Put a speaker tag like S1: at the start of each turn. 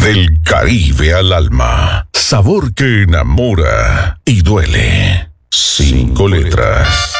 S1: Del Caribe al alma. Sabor que enamora y duele. 5 letras.